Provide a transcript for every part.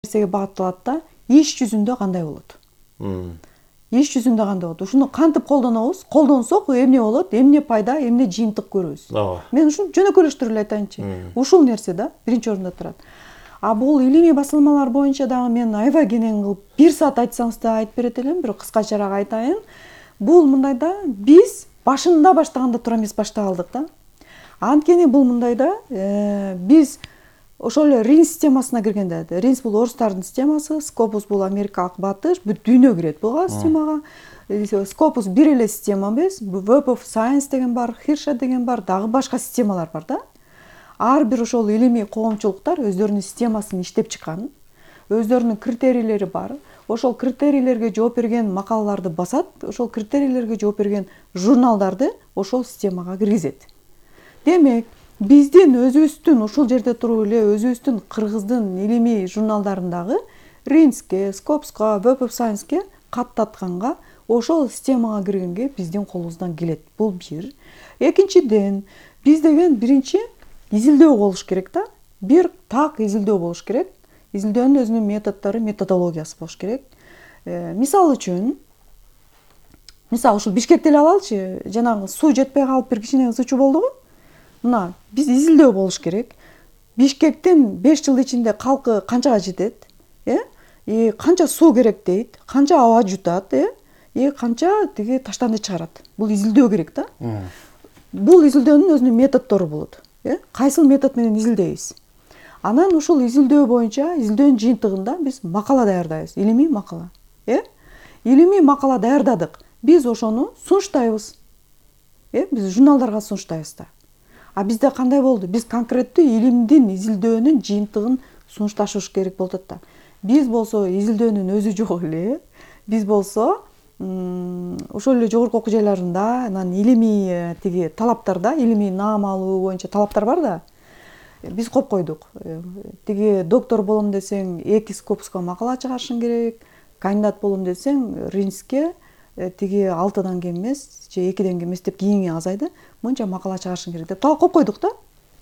нерсеге багытталат да, иш жүзүндө кандай болот? Иш жүзүндө кандай болот? Ушуну кантип колдонобуз? Колдонсок эмне болот? Эмне пайда, эмне жыйынтык көрөбүз? Мен ушуну жөнөкөйлөштүрүп эле айтайынчы. Ушул нерсе да биринчи орунда турат. А бул илимий басылмалар боюнча дагы мен аябай кенен кылып 1 саат айтсаңыз да айтып берет элем, бирок кыскачараак айтайын. Бул мындай да, биз башында баштаганда тура эмес баштап алдык да. Анткени бул мындай да, биз ошол эле Рин системасына киргенде, Рин бул орустардын системасы, Scopus бул америкалык батыш, бүт дүйнө кирет буга системага. Scopus бир эле система эмес, Web of Science деген бар, Hirsha деген бар, дагы башка системалар бар да. Ар бир ошол илимий коомчулуктар өздөрүнүн системасын иштеп чыккан, өздөрүнүн критерийлери бар. Ошол критерийлерге жооп берген макалаларды басат, ошол критерийлерге жооп берген журналдарды ошол системага киргизет. Демек, биздин өзүбүздүн ушул жерде туруп эле өзүбүздүн кыргыздын илимий журналдарындагы Ринске, Scopus'ка, Web of Science'ке каттатканга ошол системага киргенге биздин колубуздан келет. Бул бир. Экинчиден, биз деген биринчи изилдөө болуш керек да. Бир так изилдөө болуш керек. Изилдөөнүн өзүнүн методдору, методологиясы болуш керек. Мисалы үчүн, ушул Бишкекти эле алалычы, жанагы суу жетпей калып бир кичине ысычуу болдугу. Мына, биз изилдөө болуш керек. Бишкектин 5 жыл ичинде калкы канчага жетет, канча суу керек дейт, канча аба жутат, канча тиги таштанды чыгарат. Бул изилдөө керек да. Бул изилдөөнүн өзүнүн методдору болот. Кайсыл метод менен изилдейбиз? Анан ушул изилдөө боюнча, изилдөөнүн жыйынтыгында биз макала даярдайбыз, илимий макала. Илимий макала даярдадык. Биз ошону сунуштайбыз. Биз журналдарга сунуштайбыз да. А бизде кандай болду? Биз конкреттүү илимдин изилдөөнүн жыйынтыгын сунушташыш керек болуп атат да. Биз болсо изилдөөнүн өзү жок эле. Биз болсо ошол эле жогорку окуу жайларында анан илимий тиги талаптарда, илимий наам алуу боюнча талаптар бар да. Биз коюп койдук. Тиги доктор болом десең, 2 Scopus'ка макала чыгарышың керек. Кандидат болом десең, Ринске тиги 6-дан кем эмес, же 2-ден кем эмес деп кийинге азайды. Мынча макала чыгарышың керек деп дагы коюп койдук да.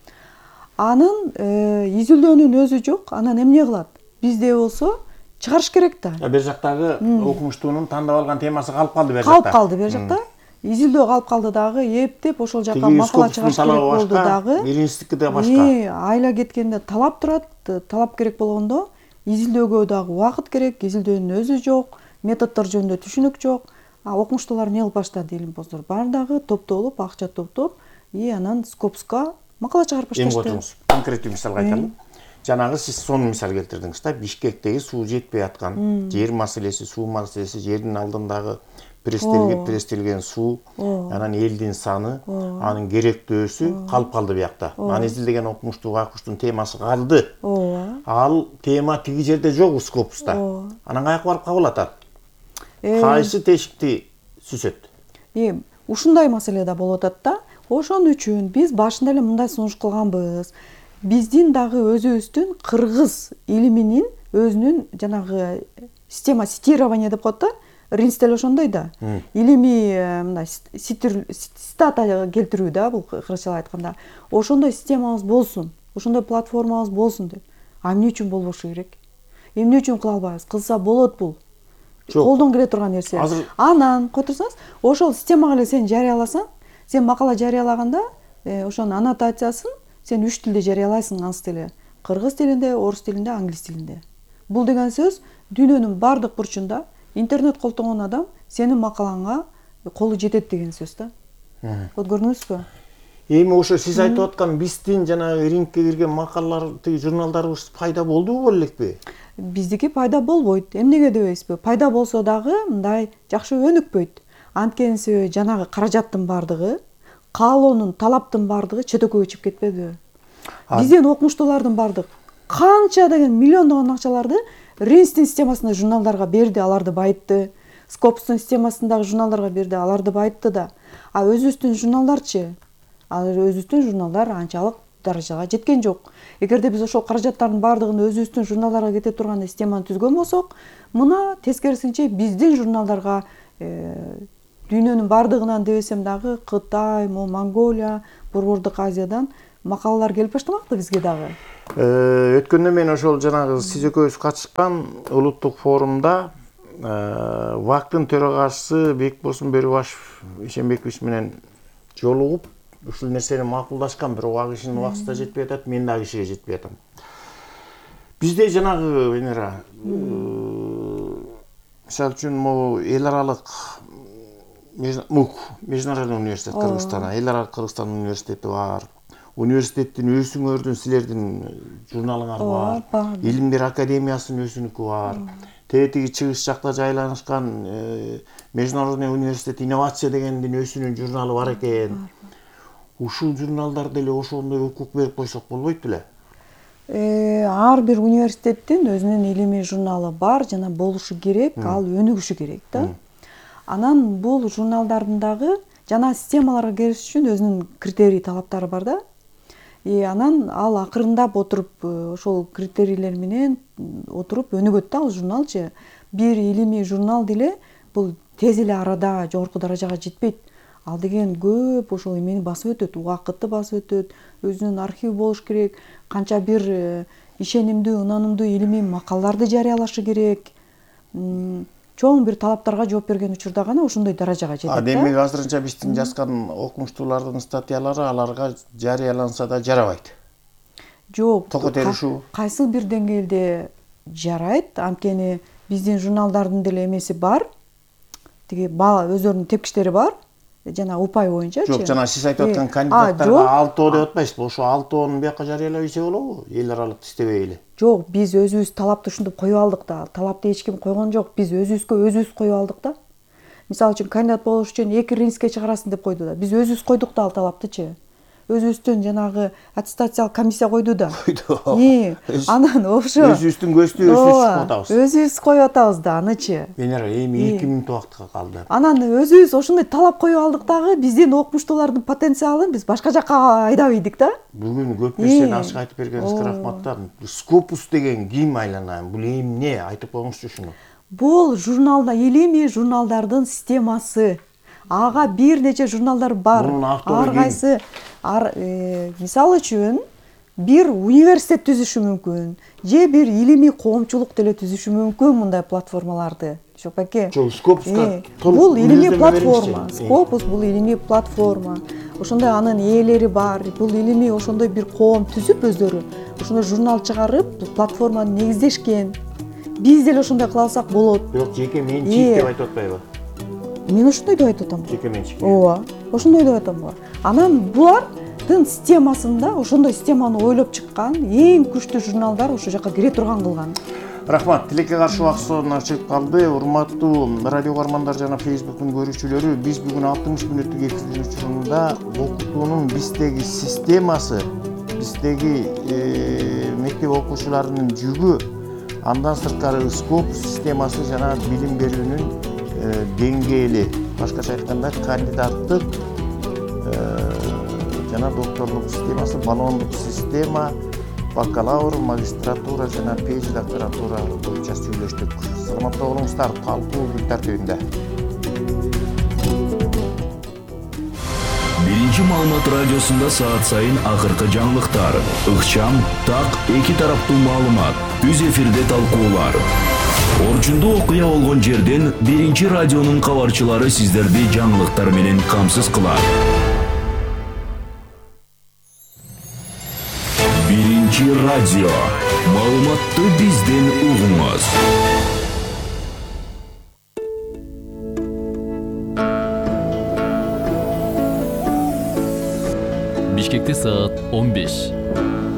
Анын изилдөөнүн өзү жок. Анан эмне кылат? Бизде болсо чыгарыш керек да. Бер жактагы окумуштуунун тандап алган темасы калып калды бер жакта. Калып калды бер жакта. Изилдөө калып калды дагы, эптеп ошол жакка макала чыгарыш керек болду дагы. Биринчисиники да башка. Айла кеткенде талап турат, талап керек болгондо изилдөөгө дагы убакыт керек, изилдөөнүн өзү жок, методдор жөнүндө түшүнүк жок. Окумуштуулар эмне кылып баштады илим боздор? Бардагы топтолуп, акча топтоп, анан Scopus'ка макала чыгарып башташты. Эми отуруңуз, конкреттүү мисалга айталы. Жанагы сиз сону мисал келтирдиңиз да, Бишкектеги суу жетпей аткан, жер маселеси, суу маселеси, жердин алдындагы пресстелген суу, анан элдин саны, анын керектөөсү калып калды биякта. Аны изилдеген окумуштуу акуштун темасы калды. Ал тема тиги жерде жок Scopus'та. Анан каяка барып кабыл атат? Кайсы тешикти сүзөт? Ушундай маселе да болуп атат да. Ошон үчүн биз башында эле мындай сунуш кылганбыз. Биздин дагы өзүбүздүн кыргыз илиминин өзүнүн жанагы система цитирование деп коет да. Ринсте эле ошондой да. Илимий мындай цитата келтирүү да, бул кыргызчалап айтканда. Ошондой системабыз болсун, ошондой платформабыз болсун деп. А эмне үчүн болбошу керек? Эмне үчүн кыла албайбыз? Кылса болот бул. Колдон келе турган нерсе. Анан котурсаңыз, ошол системага эле сен жарыяласаң, сен макала жарыялаганда, ошонун аннотациясын сен 3 тилде жарыялайсың ансы деле. Кыргыз тилинде, орус тилинде, англис тилинде. Бул деген сөз дүйнөнүн бардык бурчунда интернет колтонгон адам сенин макалаңа колу жетет деген сөз да. Вот көрдүңүзбү? Эми ошо сиз айтып аткан биздин жанагы Ринкке кирген макалалар, журналдарыбыз пайда болдубу боло элекпи? Биздики пайда болбойт. Эмнеге дебейсизби? Пайда болсо дагы мындай жакшы өнүкпөйт. Анткени себеби жанагы каражаттын бардыгы, каалоонун, талаптын бардыгы чет өлкөгө чыгып кетпеби? Биздин окумуштуулардын бардык канча деген миллиондогон акчаларды Ринстин системасында журналдарга берди, аларды байытты. Scopus'тун системасындагы журналдарга берди, аларды байытты да. А өзүбүздүн журналдарчы? Өзүбүздүн журналдар анчалык даражага жеткен жок. Эгерде биз ошол каражаттардын бардыгын өзүбүздүн журналдарга кете турган системаны түзгөн болсок, мына тескерисинче биздин журналдарга дүйнөнүн бардыгынан дебесем дагы Кытай, Монголия, Борбордук Азиядан макалалар келип баштамакты бизге дагы. Өткөндө мен ошол жанагы сиз экөөбүз катышкан улуттук форумда ВАК-тын төрагачысы Бекболсун Бөрүбашев Ишенбекович менен жолугуп ушул нерсени макулдашкан, бирок ал кишинин убактысы да жетпей атат, мен да кишиге жетпей атам. Бизде жанагы Венера мисалы үчүн могу эл аралык МУК, Международный университет Кыргызстана, эл аралык Кыргызстан университети бар. Университеттин өзүңөрдүн силердин журналыңар бар. Илимдер академиясынын өзүнүкү бар. Тетиги чыгыш жакта жайланышкан Международный университет инновация дегендин өзүнүн журналы бар экен. Ушул журналдарды эле ошондой укук берип койсок болбойт беле? Ар бир университеттин өзүнүн илимий журналы бар жана болушу керек, ал өнүгүшү керек да. Анан бул журналдардын дагы жана системаларга кириш үчүн өзүнүн критерий талаптары бар да. Анан ал акырындап отуруп ошол критерийлер менен отуруп өнүгөт да ал журналчы. Бир илимий журнал деле бул тез эле арада жогорку даражага жетпейт. Ал деген көп ошол эмени басып өтөт, убакытты басып өтөт, өзүнүн архиви болуш керек, канча бир ишенимдүү, ынанымдуу илимий макалаларды жарыялашы керек. Чоң бир талаптарга жооп берген учурда гана ошондой даражага жетет да. Демек азырынча биздин жазган окумуштуулардын статьялары аларга жарыяланса да жарабайт. Жок. Токот эришүү. Кайсы бир деңгээлде жарайт, анткени биздин журналдардын деле эмеси бар. Тиги өздөрүнүн тепкичтери бар. Жана упай боюнчачы. Жок, жана сиз айтып аткан кандидаттарга 6 деп атпайсызбы? Ошо 6 бияка жарыялап ийсе болобу? Эл аралык иштебей эле. Жок, биз өзүбүз талапты ушинтип коюп алдык да. Талапты эч ким койгон жок. Биз өзүбүз коюп алдык да. Мисалы үчүн кандидат болуш үчүн 2 ринске чыгарасын деп койду да. Биз өзүбүз койдук да ал талаптычы. Өзүбүздөн жанагы аттестациялык комиссия койду да. Анан ошо өзүбүздүн көздү өзүбүз чыгып атабыз. Өзүбүз коюп атабыз да анычы. Венера, эми 2 мүнөт убакытка калды. Анан өзүбүз ошондой талап коюп алдык дагы, биздин окумуштуулардын потенциалын биз башка жакка айдап ийдик да. Бүгүн көп нерсени ачык айтып бергениңизге рахматтар. Scopus деген ким айланайын? Бул эмне? Айтып коюңузчу ушуну. Бул журналда илимий журналдардын системасы. Ага бир нече журналдар бар. Ар кайсы мисалы үчүн бир университет түзүшү мүмкүн, же бир илимий коомчулук деле түзүшү мүмкүн мындай платформаларды. Жок беке. Scopus'ка бул илимий платформа. Scopus бул илимий платформа. Ошондой анын ээлери бар. Бул илимий ошондой бир коом түзүп өздөрү, ошондой журнал чыгарып, бул платформаны негиздешкен. Биз деле ошондой кыла алсак болот. Жок, жеке менчик деп айтып атпайбы? Мен ошондой деп айтып атам. Жеке менчик. Ооба, ошондой деп атам ба. Анан булардын системасында ошондой системаны ойлоп чыккан эң күчтүү журналдар ошол жакка кире турган кылган. Рахмат, тилекке каршы убакыт сонуна чыгып калды. Урматтуу радио көрөрмандар жана Facebook-тун көрүүчүлөрү, биз бүгүн 60 мүнөттүк эфирдин учурунда окутуунун биздеги системасы, биздеги мектеп окуучуларынын жүгү, андан сырткары Scopus системасы жана билим берүүнүн деңгээли, башкача айтканда кандидаттык жана докторлук системасы, баллондук система, бакалавр, магистратура жана PhD докторантура боюнча сүйлөштүк. Саламатта болуңуздар, талкуу күн тартибинде. Биринчи маалымат радиосунда саат сайын акыркы жаңылыктар, ыкчам, так, эки тараптуу маалымат, үз эфирде талкуулар. Орчундуу окуя болгон жерден биринчи радионун кабарчылары сиздерди жаңылыктар менен камсыз кылат. Биринчи радио. Маалыматты бизден угуңуз. Бишкекте саат 15.